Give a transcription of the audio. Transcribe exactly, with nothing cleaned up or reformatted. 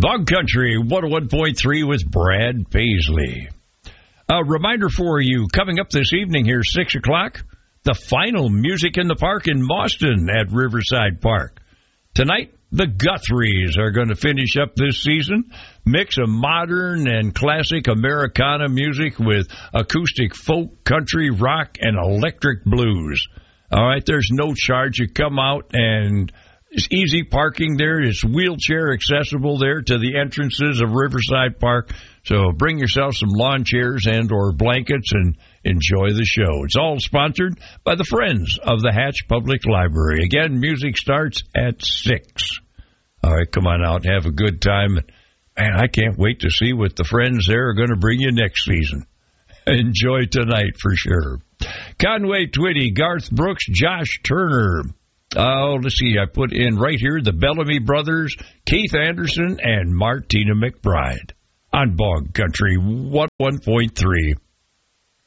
Bog Country one oh one point three with Brad Paisley. A reminder for you, coming up this evening here, six o'clock, the final Music in the Park in Boston at Riverside Park. Tonight, the Guthries are going to finish up this season. Mix of modern and classic Americana music with acoustic folk, country, rock, and electric blues. All right, there's no charge. You come out and it's easy parking there. It's wheelchair accessible there to the entrances of Riverside Park. So bring yourself some lawn chairs and or blankets and enjoy the show. It's all sponsored by the Friends of the Hatch Public Library. Again, music starts at six. All right, come on out and have a good time. Man, I can't wait to see what the friends there are going to bring you next season. Enjoy tonight for sure. Conway Twitty, Garth Brooks, Josh Turner. Oh, let's see, I put in right here the Bellamy Brothers, Keith Anderson, and Martina McBride on Bog Country one oh one point three.